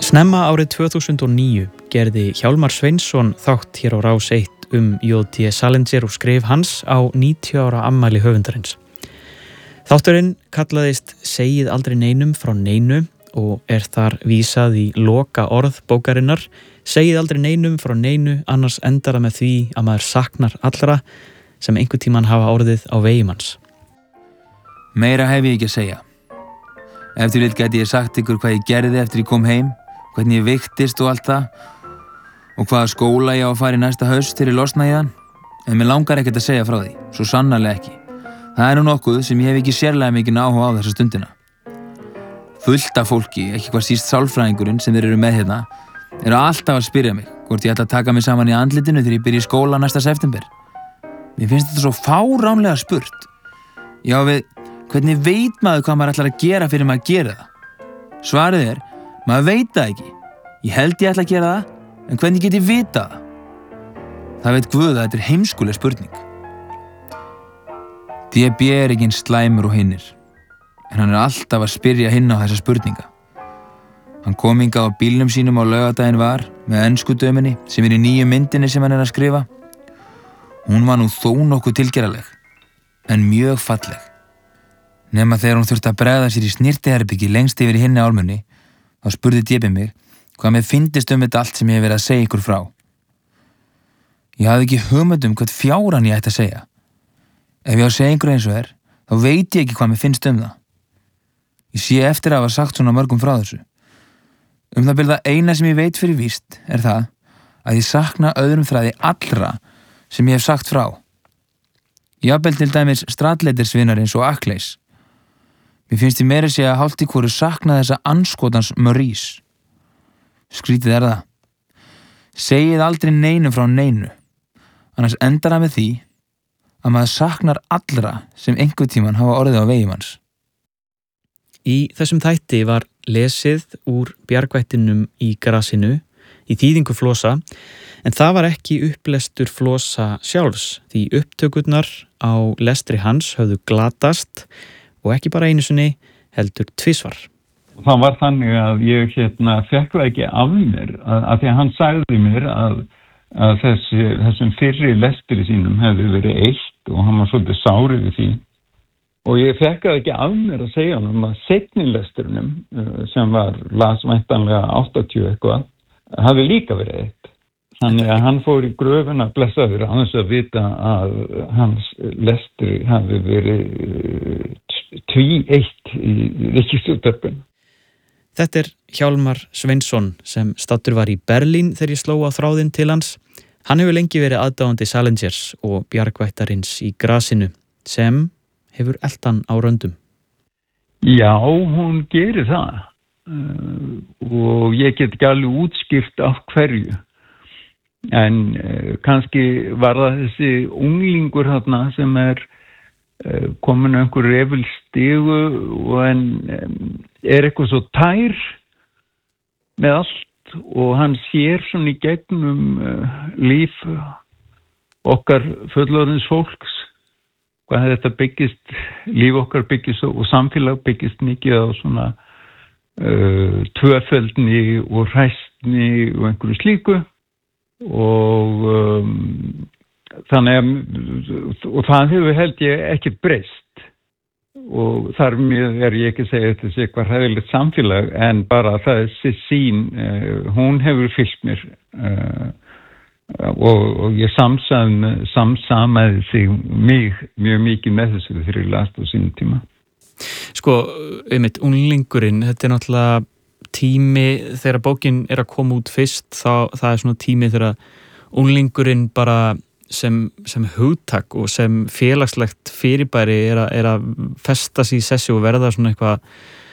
Snemma árið 2009 gerði Hjálmar Sveinsson þátt hér á Rás 1 J.T. Salinger og skrif hans á 90 ára afmæli höfundarins. Þátturinn kallaðist Segið aldrei neinum frá neinu og þar vísað í loka orð bókarinnar. Segið aldrei neinum frá neinu, annars endar það með því að maður saknar allra sem einhvern tímann hafa orðið á vegum hans. Meira hef ég ekki að segja. Ef til vill gæti ég sagt ykkur hvað ég gerði eftir ég kom heim, hvernig ég veiktist og allt það og hvaða skóla ég á að fara í næsta haust þegar ég losnaði hann, en mér langar ekkert að segja frá því, svo sannarlega ekki. Það nú nokkuð sem ég hef ekki sérlega mikinn áhuga á þessa stundina. Fullt af fólki, ekki hvað síst sálfræðingurinn sem þeir eru með hérna, alltaf að spyrja mig hvort ég ætla að taka mig saman í andlitinu þegar ég byrja í skóla næsta september. Mér finnst þetta svo fáránlega spurt. Já, hvernig veit maður hvað maður ætlar að gera fyrir maður að gera það? Svarið maður veit það ekki. Ég held ég ætla að gera það, en hvernig get ég vita það? Það veit Guð að þetta heimskuleg spurning. DB ekki eins slæmur og hinnir, en hann alltaf að spyrja hinn á þessa spurninga. Hann kom hingað á bílnum sínum á laugardaginn var með enskudöminni sem í nýju myndinni sem hann að skrifa. Hún var nú þó nokkuð tilgerðarleg, en mjög falleg. Nema þegar hún þurfti að bregða sér í snyrtiherbyggi lengst yfir í hinni álmunni, þá spurði DB mig hvað mér fyndist þetta allt sem ég hef verið að segja ykkur frá. Ég hafði ekki hugmynd hvað fjáran ég ætti að segja. Ef ég á að segja einhverju eins og þá veit ég ekki hvað mér finnst það. Ég sé eftir að hafa sagt svona mörgum frá þessu. Það bil það eina sem ég veit fyrir víst það að ég sakna öðrum þræði allra sem ég hef sagt frá. Jafnvel til dæmis stratleitersvinarins og Akleis. Mér finnst ég meira að segja hálft í hvoru sakna þessa andskotans Maurice. Skrítið það. Segið aldrei neinum frá neinu, annars endar það með því að maður saknar allra sem einhvern tímann hafa orðið á vegum hans. Í þessum þætti var lesið úr bjargvættinum í grasinu í þýðingu Flosa, en það var ekki upplestur Flosa sjálfs, því upptökurnar á lestri hans höfðu glatast og ekki bara einu sinni heldur tvisvar. Það var þannig að ég fekk það ekki af mér, að því að hann sagði mér að þessum fyrri lestri sínum hefði verið eitt og hann var svolítið sárið við því. Og ég fekk það ekki af mér að segja hann að seinni lestrinum, sem var væntanlega 80 eitthvað, hafi líka verið eitt. Þannig að hann fór í gröfina blessaður án þess að vita að hans lestri hafi verið tvíeitt í Ríkisútvarpinu. Þetta Hjálmar Sveinsson sem staddur var í Berlín þegar ég sló á þráðinn til hans. Hann hefur lengi verið aðdáandi Salingers og bjargvættarins í grasinu sem hefur eltan á röndum. Já, hún gerir það og ég get ekki alveg útskýrt af hverju. En kannski var það þessi unglingur þarna sem komin einhver refilstigu og eitthvað svo tær með allt og hann sér svona í gegnum líf okkar fullorðins fólks, hvað þetta byggist, líf okkar byggist og samfélag byggist mikið á svona tvöfeldni og hræstni og einhverju slíku og þannig og það hefur held ég ekki breyst og þar með ég ekki að segja þetta sé eitthvað hræðilegt samfélag en bara það þessi sín hún hefur fylgt mér og ég samsamaði sig mjög mikið með þessu þegar ég las á sínum tíma. Sko, unglingurinn, þetta náttúrulega tími þegar bókin að koma út fyrst, það svona tími þegar unglingurinn bara sem hugtak og sem félagslegt fyrirbæri að festa sig í sessi og verða svona eitthvað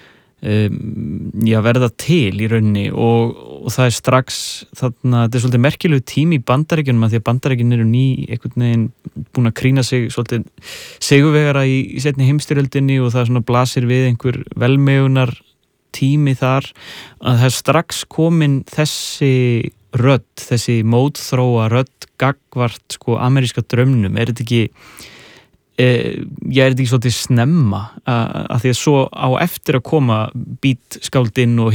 verða til í rauninni og það strax þarna, þetta svolítið merkilegu tími í Bandaríkjunum að því að Bandaríkjun eru einhvern veginn búin að krýna sig svolítið sigurvegara í seinni heimsstyrjöldinni og það svona blasir við einhver velmegunar tími þar að það strax komin þessi rödd, þessi mótþróa rödd gagnvart ameríska draumnum, þetta ekki ég þetta ekki svolítið snemma að því að svo á eftir að koma Beat skáldinn og